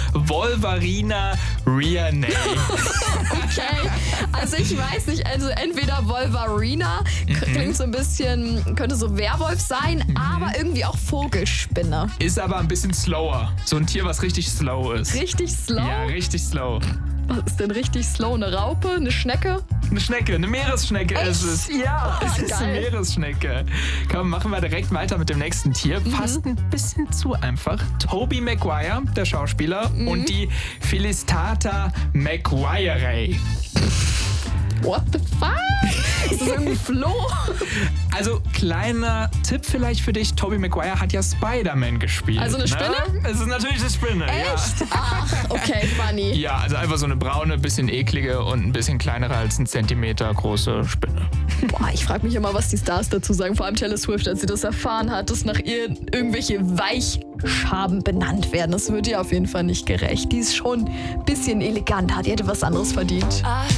Wolverina Rianey. Okay, also ich weiß nicht, also entweder Wolverina, klingt so ein bisschen, könnte so Werwolf sein, aber irgendwie auch Vogelspinne. Ist aber ein bisschen slower. So ein Tier, was richtig slow ist. Richtig slow? Ja, richtig slow. Was ist denn richtig slow? Eine Raupe? Eine Schnecke? Eine Schnecke, eine Meeresschnecke ist es. Ja, es ist eine geil. Meeresschnecke. Komm, machen wir direkt weiter mit dem nächsten Tier. Fast ein bisschen zu einfach. Tobey Maguire, der Schauspieler, und die Felicitas Maguire. What the fuck? Ist das irgendein Floh? Also, kleiner Tipp vielleicht für dich. Tobey Maguire hat ja Spider-Man gespielt. Also eine Spinne? Ne? Es ist natürlich eine Spinne, Echt? Ach, okay, funny. Ja, also einfach so eine braune, bisschen eklige und ein bisschen kleinere als 1 Zentimeter große Spinne. Boah, ich frage mich immer, was die Stars dazu sagen. Vor allem Taylor Swift, als sie das erfahren hat, dass nach ihr irgendwelche Weichschaben benannt werden. Das wird ihr auf jeden Fall nicht gerecht. Die ist schon ein bisschen eleganter. Die hätte was anderes verdient.